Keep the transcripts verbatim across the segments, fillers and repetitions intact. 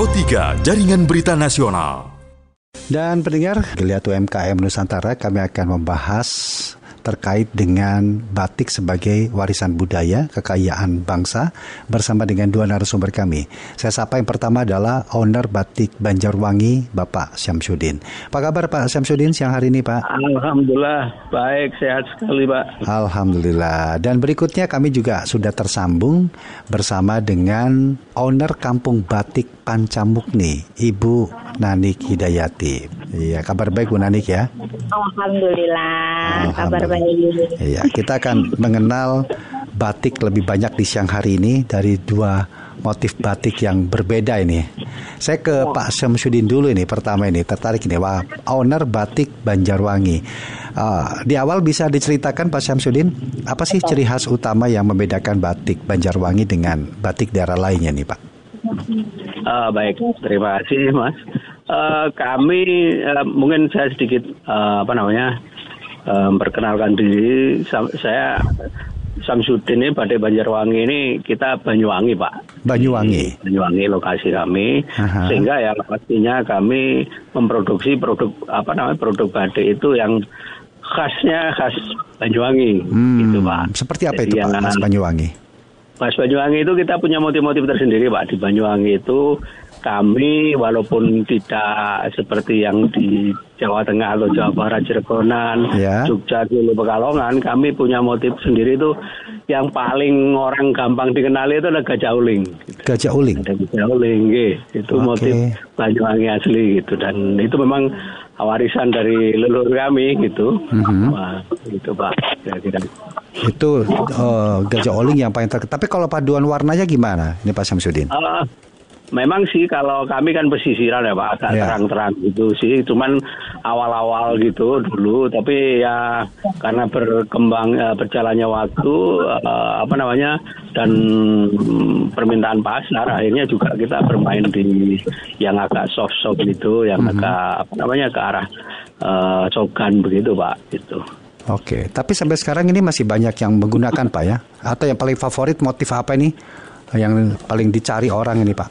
Pro tiga, Jaringan Berita Nasional. Dan pendengar, Geliat U M K M Nusantara, kami akan membahas terkait dengan batik sebagai warisan budaya, kekayaan bangsa, bersama dengan dua narasumber kami. Saya sapa yang pertama adalah owner Batik Banjarwangi, Bapak Syamsuddin. Apa kabar Pak Syamsuddin siang hari ini, Pak? Alhamdulillah, baik, sehat sekali, Pak. Alhamdulillah. Dan berikutnya kami juga sudah tersambung bersama dengan owner Kampung Batik Pancamukni, Ibu Nanik Hidayati. Iya, kabar baik Bu Nanik ya? Alhamdulillah, Alhamdulillah. Kabar baik. Iya, kita akan mengenal batik lebih banyak di siang hari ini dari dua motif batik yang berbeda ini. Saya ke oh. Pak Syamsuddin dulu ini, pertama ini, tertarik ini, wah, owner Batik Banjarwangi. Uh, di awal bisa diceritakan Pak Syamsuddin, apa sih ciri khas utama yang membedakan Batik Banjarwangi dengan batik daerah lainnya nih Pak? Uh, baik, terima kasih Mas. Uh, kami uh, mungkin saya sedikit uh, apa namanya uh, memperkenalkan diri. Saya Syamsuddin ini, Batik Banjarwangi ini kita Banyuwangi Pak. Banyuwangi. Banyuwangi lokasi kami. Aha. Sehingga ya pastinya kami memproduksi produk apa namanya produk batik itu yang khasnya khas Banyuwangi, hmm, gitu Pak. Seperti apa itu Pak, khas Banyuwangi? Khas Banyuwangi itu kita punya motif-motif tersendiri Pak. Di Banyuwangi itu kami walaupun tidak seperti yang di Jawa Tengah atau Jawa Barat, Cirebon, ya. Jogja, Solo, Pekalongan, kami punya motif sendiri itu yang paling orang gampang dikenali itu adalah gajah uling. Gajah uling? Ada gajah uling, gitu. Itu okay. Motif Banyuwangi asli gitu, dan itu memang warisan dari leluhur kami gitu. Mm-hmm. Wah, gitu Pak. Kira-kira. Itu uh, gajah uling yang paling terkenal. Tapi kalau paduan warnanya gimana? Ini Pak Syamsuddin. Uh, memang sih kalau kami kan pesisiran ya Pak, agak yeah. terang-terang gitu sih. Cuman awal-awal gitu dulu. Tapi ya karena berkembang uh, berjalannya waktu, uh, apa namanya, dan permintaan pasar, akhirnya juga kita bermain di yang agak soft-soft gitu, yang mm-hmm. agak apa namanya ke arah uh, cogan begitu Pak, gitu. Oke, tapi sampai sekarang ini masih banyak yang menggunakan Pak ya? Atau yang paling favorit motif apa ini? Yang paling dicari orang ini Pak?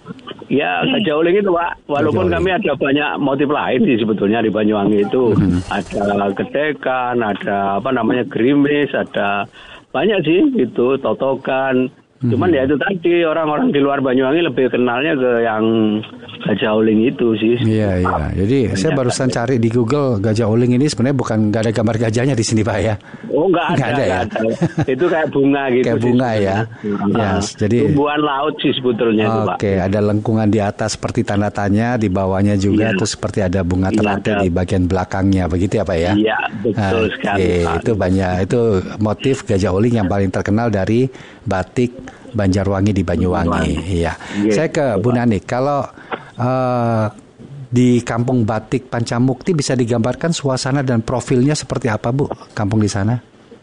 Ya, gajah uling itu Pak. Walaupun kami ada banyak motif lain sih sebetulnya di Banyuwangi itu. Mm-hmm. Ada gedekan, ada apa namanya gerimis, ada banyak sih gitu, totokan. Cuman mm-hmm. ya itu tadi orang-orang di luar Banyuwangi lebih kenalnya ke yang gajah uling itu sih. Iya iya. Jadi banyak saya barusan kan. Cari di Google gajah uling ini sebenarnya bukan nggak ada gambar gajahnya di sini Pak ya. Oh nggak ada, ada ya. Ada. Itu kayak bunga gitu. Kayak bunga sih, ya. Nah, yes, jadi tumbuhan laut sih sebetulnya itu Pak. Oke, ada lengkungan di atas seperti tanda tanya, di bawahnya juga iya. Terus seperti ada bunga teratai iya, di bagian belakangnya, begitu ya Pak ya? Iya betul okay, sekali. Pak. Itu banyak, itu motif gajah uling yang paling terkenal dari batik Banjarwangi di Banyuwangi. Iya. Yes. Saya ke Bu Nanik. Kalau uh, di Kampung Batik Pancamukti bisa digambarkan suasana dan profilnya seperti apa Bu? Kampung di sana?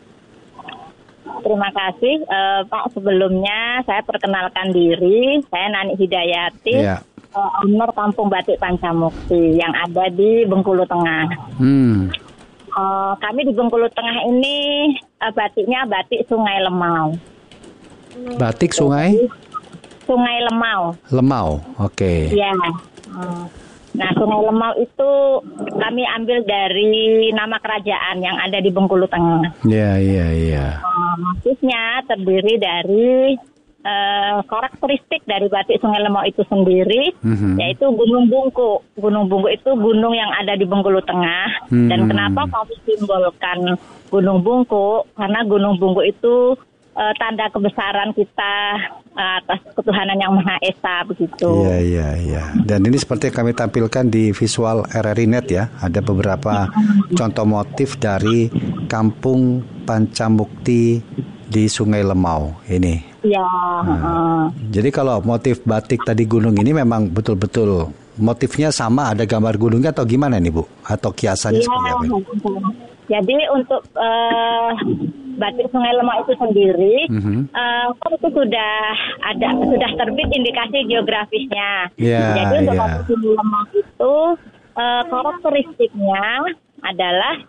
Terima kasih uh, Pak. Sebelumnya saya perkenalkan diri. Saya Nanik Hidayati, yeah. uh, owner Kampung Batik Pancamukti yang ada di Bengkulu Tengah. Hmm. Uh, kami di Bengkulu Tengah ini uh, batiknya batik Sungai Lemau. Batik sungai? Sungai Lemau. Lemau, oke. Okay. Ya. Nah, Sungai Lemau itu kami ambil dari nama kerajaan yang ada di Bengkulu Tengah. Iya, iya, iya. Motifnya terdiri dari uh, karakteristik dari batik Sungai Lemau itu sendiri, mm-hmm. yaitu Gunung Bungku. Gunung Bungku itu gunung yang ada di Bengkulu Tengah. Mm-hmm. Dan kenapa kami simbolkan Gunung Bungku? Karena Gunung Bungku itu Uh, tanda kebesaran kita uh, atas ketuhanan yang Maha Esa begitu. Iya iya iya. Dan ini seperti yang kami tampilkan di visual R R I Net ya. Ada beberapa contoh motif dari Kampung Pancamukti di Sungai Lemau ini. Iya. Nah, uh. Jadi kalau motif batik tadi gunung ini memang betul-betul motifnya sama, ada gambar gunungnya atau gimana nih Bu? Atau kiasannya ya, seperti apa? Jadi untuk uh, batik Sungai Lemau itu sendiri, mm-hmm. uh, itu sudah ada sudah terbit indikasi geografisnya. Yeah, Jadi untuk yeah. batik Sungai Lemau itu uh, karakteristiknya adalah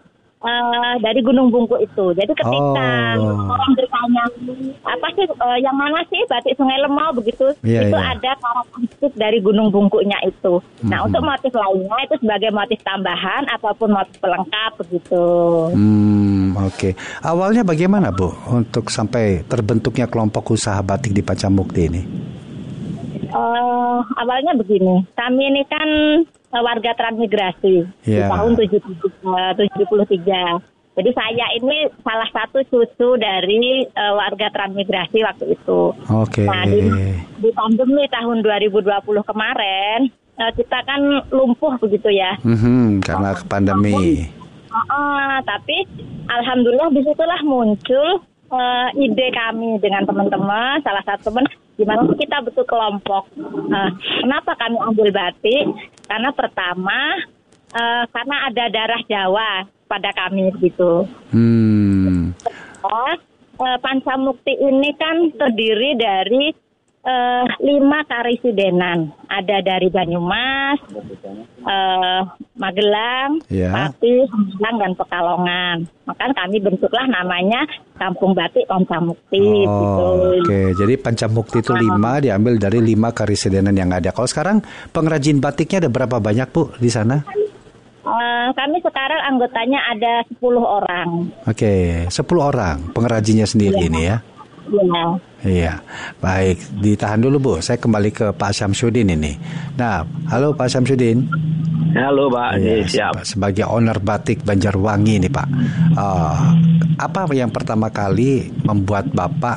Uh, dari Gunung Bungkuk itu. Jadi ketika oh. orang bertanya apa sih uh, yang mana sih batik Sungai Lemau begitu, yeah, itu yeah. ada karakteristik dari Gunung Bungkuknya itu. Mm-hmm. Nah untuk motif lainnya itu sebagai motif tambahan ataupun motif pelengkap begitu. Hmm, oke. Okay. Awalnya bagaimana Bu untuk sampai terbentuknya kelompok usaha batik di Pancamukti ini? Uh, awalnya begini, kami ini kan warga transmigrasi yeah. di tahun tujuh puluh tiga. Jadi saya ini salah satu cucu dari uh, warga transmigrasi waktu itu. Oke. Okay. Nah di, di pandemi tahun dua ribu dua puluh kemarin uh, kita kan lumpuh begitu ya. Mm-hmm, karena pandemi. Uh, uh, tapi alhamdulillah disitulah muncul uh, ide kami dengan teman-teman, salah satu teman, gimana kita bentuk kelompok. Uh, kenapa kami ambil batik? Karena pertama, uh, karena ada darah Jawa pada kami gitu. Hmm. Oh, uh, Pancamukti ini kan terdiri dari uh, lima karisidenan. Ada dari Banyumas, uh, Magelang, yeah. Pati, Sembilang, dan Pekalongan. Maka kami bentuklah namanya Kampung Batik Pancamukti. Oh, gitu. Oke, okay. Jadi Pancamukti itu lima diambil dari lima karisidenan yang ada. Kalau sekarang pengrajin batiknya ada berapa banyak Bu di sana? Uh, kami sekarang anggotanya ada sepuluh orang. Oke, okay. sepuluh orang pengrajinnya sendiri yeah. ini ya? Iya. Iya, baik. Ditahan dulu Bu, saya kembali ke Pak Syamsuddin ini. Nah, halo Pak Syamsuddin. Halo Pak, ya, siap. Sebagai owner batik Banjarwangi nih Pak, uh, apa yang pertama kali membuat Bapak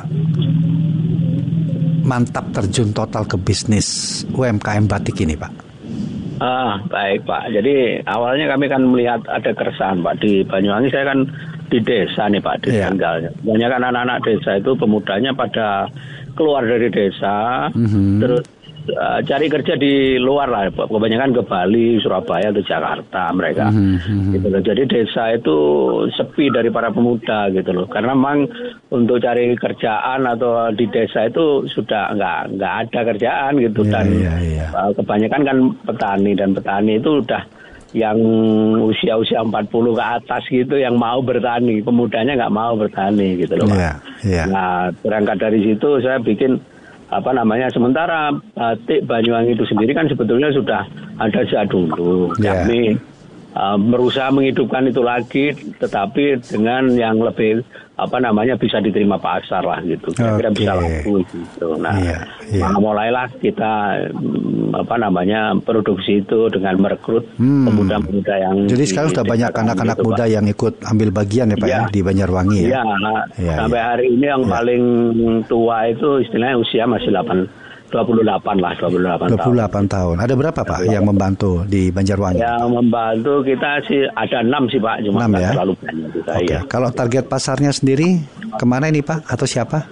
mantap terjun total ke bisnis U M K M batik ini Pak? Ah, baik Pak. Jadi awalnya kami kan melihat ada keresahan Pak di Banyuwangi. Saya kan di desa nih Pak, di yeah. tinggalnya. Banyak kan anak-anak desa itu pemudanya pada keluar dari desa, mm-hmm. terus uh, cari kerja di luar lah. Kebanyakan ke Bali, Surabaya, atau Jakarta mereka. Mm-hmm. Gitu loh. Jadi desa itu sepi dari para pemuda gitu loh. Karena memang untuk cari kerjaan atau di desa itu sudah nggak nggak ada kerjaan gitu. Yeah, dan yeah, yeah. Uh, kebanyakan kan petani, dan petani itu udah yang usia-usia empat puluh ke atas gitu yang mau bertani, pemudanya nggak mau bertani gitu loh Pak. Yeah, yeah. Nah berangkat dari situ saya bikin apa namanya, sementara batik Banyuwangi itu sendiri kan sebetulnya sudah ada sejak dulu. Yeah. Kami uh, berusaha menghidupkan itu lagi, tetapi dengan yang lebih apa namanya bisa diterima pasar lah gitu. Kira-kira okay. bisa laku gitu. Nah, yeah, yeah. nah mulailah kita apa namanya produksi itu dengan merekrut hmm. pemuda-pemuda yang. Jadi sekarang sudah banyak anak-anak gitu, muda Pak. Yang ikut ambil bagian ya Pak ya, ya di Banjarwangi ya. Iya, ya, sampai ya. hari ini yang ya. paling tua itu istilahnya usia masih delapan, dua puluh delapan lah, dua puluh delapan, dua puluh delapan tahun. tahun. Ada berapa Pak yang membantu di Banjarwangi? Yang membantu kita sih ada enam sih Pak, cuma enam, ya? terlalu banyak kita. Okay. Ya. Kalau target pasarnya sendiri kemana ini Pak atau siapa?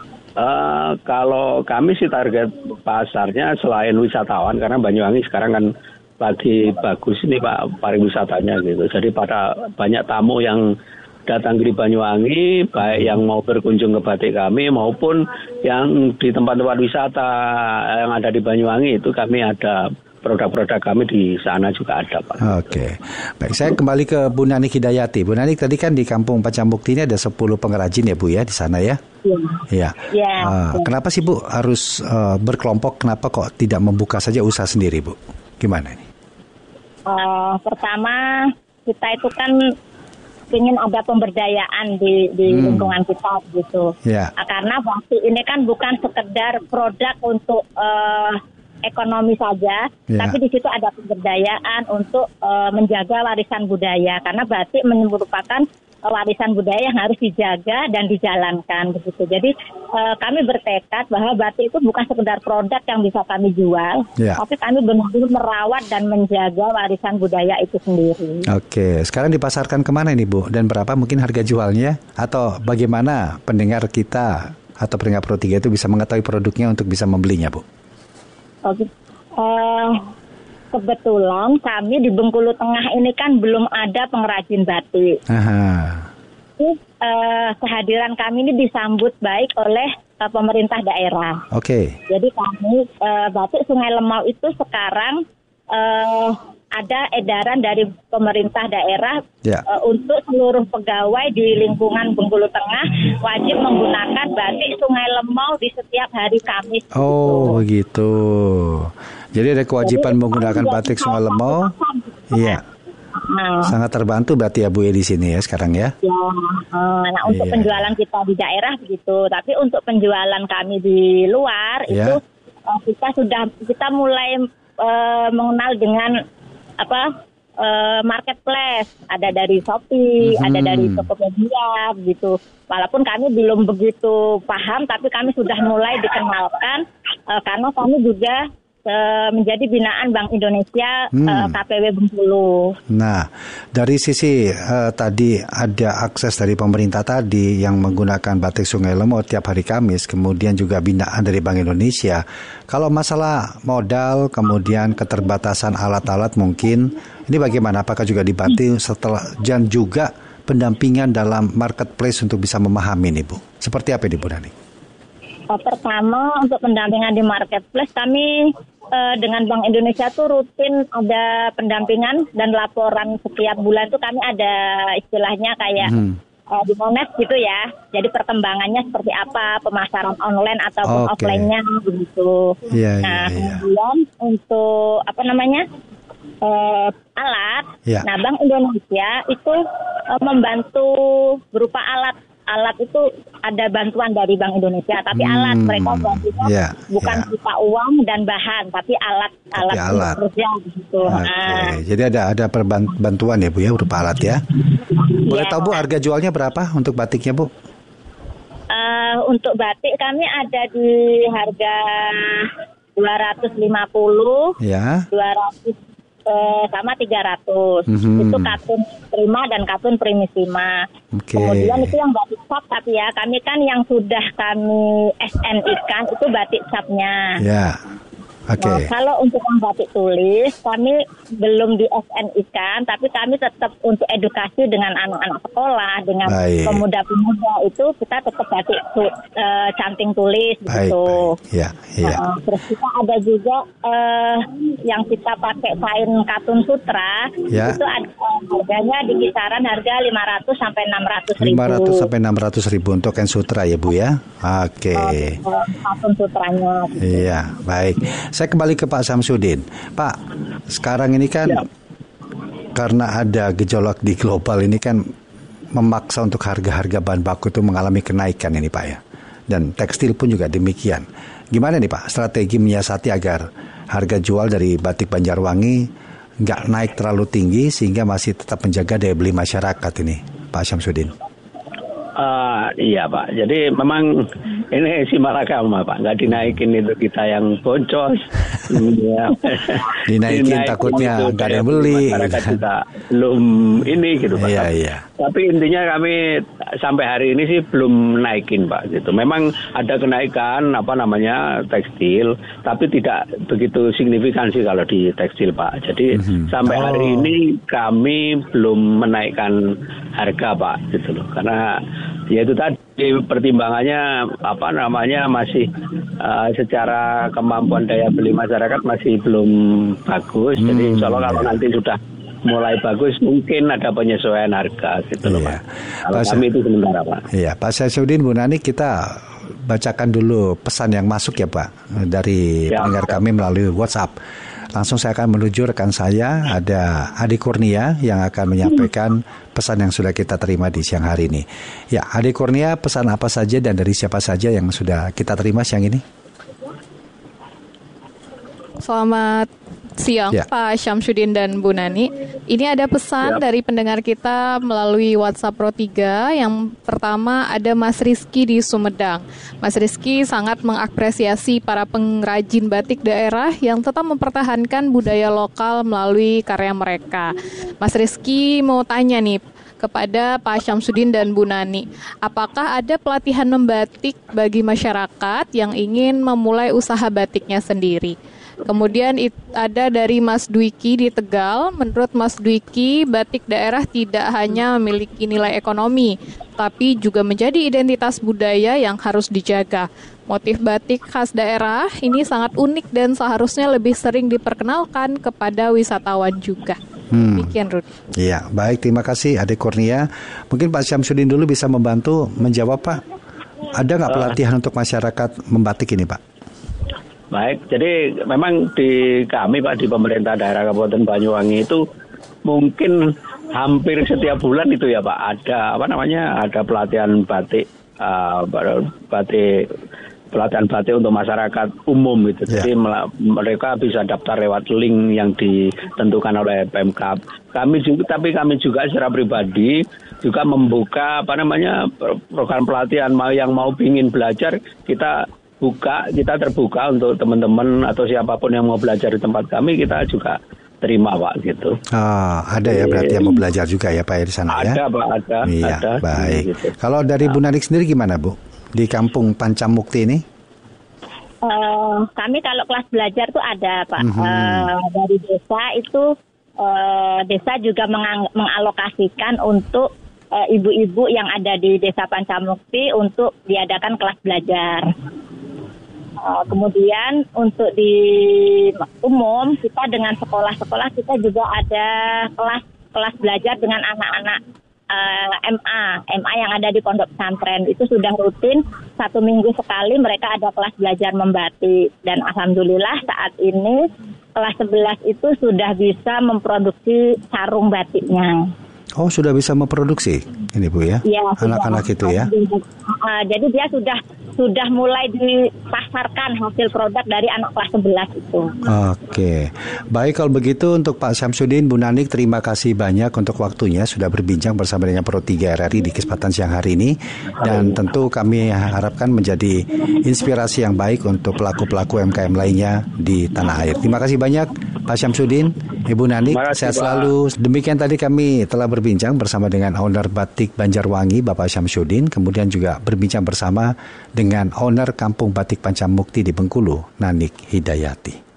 Uh, kalau kami sih target pasarnya selain wisatawan, karena Banyuwangi sekarang kan lagi bagus ini Pak pariwisatanya gitu. Jadi pada banyak tamu yang datang di Banyuwangi, baik yang mau berkunjung ke batik kami maupun yang di tempat-tempat wisata yang ada di Banyuwangi itu kami ada produk-produk kami di sana juga ada Pak. Oke, baik, saya kembali ke Bu Nanik Hidayati. Bu Nanik, tadi kan di Kampung Pancamukti ini ada sepuluh pengrajin ya Bu ya di sana ya? Iya. Ya. Uh, kenapa sih Bu harus uh, berkelompok? Kenapa kok tidak membuka saja usaha sendiri Bu? Gimana ini? Uh, pertama kita itu kan ingin ada pemberdayaan di, di hmm. lingkungan kita gitu. Yeah. Uh, karena batik ini kan bukan sekedar produk untuk uh, ekonomi saja, yeah. tapi di situ ada pemberdayaan untuk uh, menjaga warisan budaya, karena batik merupakan uh, warisan budaya yang harus dijaga dan dijalankan begitu. Jadi uh, kami bertekad bahwa batik itu bukan sekedar produk yang bisa kami jual, yeah. tapi kami benar-benar merawat dan menjaga warisan budaya itu sendiri. Oke, sekarang dipasarkan kemana ini Bu? Dan berapa mungkin harga jualnya? Atau bagaimana pendengar kita atau pendengar Pro tiga itu bisa mengetahui produknya untuk bisa membelinya Bu? Oke, uh, kebetulan kami di Bengkulu Tengah ini kan belum ada pengrajin batik. Aha. Jadi, uh, kehadiran kami ini disambut baik oleh uh, pemerintah daerah. Oke. Okay. Jadi kami uh, batik Sungai Lemau itu sekarang uh, ada edaran dari pemerintah daerah Ya. uh, untuk seluruh pegawai di lingkungan Bengkulu Tengah wajib menggunakan batik Sungai Lemau di setiap hari Kamis. Oh begitu. Jadi ada kewajiban Jadi, menggunakan kita batik juga Sungai Lemau. Iya. Nah, Sangat terbantu berarti ya Bu ya di sini ya sekarang ya. ya, uh, nah untuk Iya. penjualan kita di daerah begitu, tapi untuk penjualan kami di luar Ya. itu uh, kita sudah kita mulai uh, mengenal dengan apa uh, marketplace, ada dari Shopee, Mhm. ada dari Tokopedia gitu. Walaupun kami belum begitu paham, tapi kami sudah mulai dikenalkan uh, karena kami juga uh, menjadi binaan Bank Indonesia Hmm. uh, K P W Bengkulu. Nah, dari sisi eh, tadi ada akses dari pemerintah tadi yang menggunakan batik Sungai Lemau tiap hari Kamis, kemudian juga binaan dari Bank Indonesia. Kalau masalah modal, kemudian keterbatasan alat-alat mungkin, ini bagaimana? Apakah juga dibantu setelah dan juga pendampingan dalam marketplace untuk bisa memahami nih Bu? Seperti apa nih Bu Nani? Uh, pertama untuk pendampingan di marketplace kami uh, dengan Bank Indonesia tuh rutin ada pendampingan dan laporan setiap bulan tuh kami ada istilahnya kayak Hmm. uh, di Mones gitu ya. Jadi perkembangannya seperti apa, pemasaran online ataupun Oke. offline-nya begitu. Iya, Nah, iya, iya. kemudian untuk apa namanya? uh, alat. Ya. Nah, Bank Indonesia itu uh, membantu berupa alat. Alat itu ada bantuan dari Bank Indonesia, tapi Hmm, alat mereka bantunya ya, bukan ya. berupa uang dan bahan, tapi alat Tapi alat, alat. kerja gitu. Oke, Nah, jadi ada ada perban- bantuan ya Bu ya berupa alat ya. Boleh ya. tahu Bu harga jualnya berapa untuk batiknya Bu? Uh, untuk batik kami ada di harga dua ratus lima puluh, Ya. dua ratus eh, sama tiga ratus. Mhm. Itu katun prima dan katun primissima. Oke. Kemudian itu yang batik cap, tapi ya kami kan yang sudah kami S N I-kan itu batik capnya. Ya. Oke. Nah, kalau untuk yang batik tulis, kami belum di S N I-kan, tapi kami tetap untuk edukasi dengan anak-anak sekolah, dengan Baik. pemuda-pemuda itu kita tetap batik tu, eh, canting tulis Baik, gitu. baik. Ya, iya. Nah, terus kita ada juga eh, yang kita pakai kain katun sutra, Ya. itu ada, eh, harganya di kisaran harga lima ratus sampai enam ratus ribu. lima ratus sampai enam ratus ribu untuk kain sutra ya Bu ya. Oke. Eh, katun sutranya. Iya, baik. Saya kembali ke Pak Samsudin. Pak, sekarang ini kan karena ada gejolak di global ini kan memaksa untuk harga-harga bahan baku itu mengalami kenaikan ini Pak ya. Dan tekstil pun juga demikian. Gimana nih Pak strategi menyiasati agar harga jual dari batik Banjarwangi nggak naik terlalu tinggi sehingga masih tetap menjaga daya beli masyarakat ini Pak Samsudin? Uh, iya Pak, jadi memang ini si Malakama Pak, nggak dinaikin itu kita yang boncos. Ya. Dinaikin takutnya itu nggak ada yang daya beli, masyarakat gitu kan. kita belum ini gitu Pak. Iya, iya. Tapi intinya kami sampai hari ini sih belum naikin Pak gitu. Memang ada kenaikan apa namanya tekstil, tapi tidak begitu signifikan sih kalau di tekstil Pak. Jadi Mhm. sampai hari Oh. ini kami belum menaikkan harga Pak gitu loh. Karena ya itu tadi pertimbangannya apa namanya masih uh, secara kemampuan daya beli masyarakat masih belum bagus. Hmm, Jadi insya Allah kalau ya. nanti sudah mulai bagus mungkin ada penyesuaian harga gitu loh Iya. Pak. Kalau Pak, kami itu sementara Pak. Iya, Pak Samsudin, Bu Nani, kita bacakan dulu pesan yang masuk ya Pak dari Ya, pendengar ya. kami melalui WhatsApp. Langsung saya akan menuju rekan saya, ada Adi Kurnia yang akan menyampaikan pesan yang sudah kita terima di siang hari ini. Ya, Adi Kurnia, pesan apa saja dan dari siapa saja yang sudah kita terima siang ini? Selamat siang Ya. Pak Syamsuddin dan Bu Nani. Ini ada pesan Ya. dari pendengar kita melalui WhatsApp Pro tiga. Yang pertama ada Mas Rizky di Sumedang. Mas Rizky sangat mengapresiasi para pengrajin batik daerah yang tetap mempertahankan budaya lokal melalui karya mereka. Mas Rizky mau tanya nih, kepada Pak Syamsuddin dan Bu Nani. Apakah ada pelatihan membatik bagi masyarakat yang ingin memulai usaha batiknya sendiri? Kemudian it, ada dari Mas Dwiki di Tegal. Menurut Mas Dwiki, batik daerah tidak hanya memiliki nilai ekonomi, tapi juga menjadi identitas budaya yang harus dijaga. Motif batik khas daerah ini sangat unik dan seharusnya lebih sering diperkenalkan kepada wisatawan juga. Hmm. Demikian, Rudy. Iya, baik, terima kasih Adik Kurnia. Mungkin Pak Syamsuddin dulu bisa membantu menjawab, Pak. Ada nggak pelatihan uh. untuk masyarakat membatik ini, Pak? Baik, jadi memang di kami Pak di pemerintah daerah Kabupaten Banyuwangi itu mungkin hampir setiap bulan itu ya Pak ada apa namanya ada pelatihan batik uh, batik pelatihan batik untuk masyarakat umum gitu. Yeah. Jadi mereka bisa daftar lewat link yang ditentukan oleh Pemkab. Kami juga tapi kami juga secara pribadi juga membuka apa namanya program pelatihan mau yang mau ingin belajar kita buka kita terbuka untuk teman-teman atau siapapun yang mau belajar di tempat kami kita juga terima Pak gitu. Oh, ada ya berarti yang mau belajar juga ya Pak ya di sana ada, ya. Ada Pak ada. Iya, ada baik. Gitu. Kalau dari Bu Nanik sendiri gimana Bu di Kampung Pancamukti ini? Uh, kami kalau kelas belajar tuh ada Pak. Mm-hmm. Uh, dari desa itu uh, desa juga mengang- mengalokasikan untuk uh, ibu-ibu yang ada di Desa Pancamukti untuk diadakan kelas belajar. Uh, kemudian untuk di umum kita dengan sekolah-sekolah kita juga ada kelas kelas belajar dengan anak-anak uh, M A M A yang ada di pondok pesantren itu sudah rutin satu minggu sekali mereka ada kelas belajar membatik dan alhamdulillah saat ini kelas sebelas itu sudah bisa memproduksi sarung batiknya. Oh, sudah bisa memproduksi ini Bu ya? Ya anak-anak itu ya? Uh, jadi dia sudah sudah mulai dipasarkan hasil produk dari anak kelas sebelas itu. Oke, baik kalau begitu untuk Pak Syamsuddin, Bu Nanik, terima kasih banyak untuk waktunya sudah berbincang bersama dengan Pro tiga R R I di kesempatan siang hari ini. Dan tentu kami harapkan menjadi inspirasi yang baik untuk pelaku-pelaku U M K M lainnya di tanah air. Terima kasih banyak Pak Syamsuddin, Ibu Nanik, sehat selalu. Demikian tadi kami telah berbincang bersama dengan owner Batik Banjarwangi, Bapak Syamsuddin, kemudian juga berbincang bersama dengan owner Kampung Batik Pancamukti di Bengkulu, Nanik Hidayati.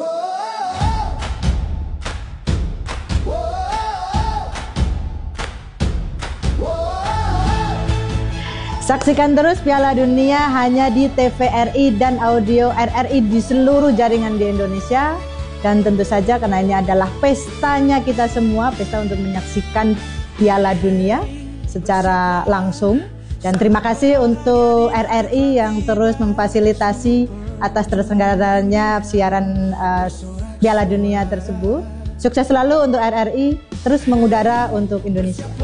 Saksikan terus Piala Dunia hanya di T V R I dan audio R R I di seluruh jaringan di Indonesia. Dan tentu saja karena ini adalah pestanya kita semua, pesta untuk menyaksikan Piala Dunia secara langsung. Dan terima kasih untuk R R I yang terus memfasilitasi atas terselenggaranya siaran uh, Piala Dunia tersebut. Sukses selalu untuk R R I, terus mengudara untuk Indonesia.